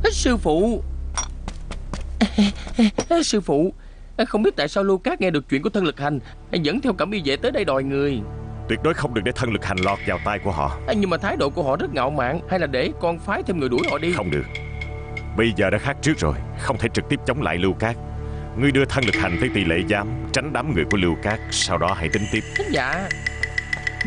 Sư phụ. Sư phụ, không biết tại sao Lucas nghe được chuyện của Thân Lực Hành dẫn theo Cẩm Y Vệ tới đây đòi người. Tuyệt đối không được để Thân Lực Hành lọt vào tay của họ. Nhưng mà thái độ của họ rất ngạo mạn. Hay là để con phái thêm người đuổi họ đi? Không được. Bây giờ đã khác trước rồi, không thể trực tiếp chống lại Lucas. Ngươi đưa Thân Lực Hành tới tỷ lệ giám, tránh đám người của Lucas, sau đó hãy tính tiếp. Dạ.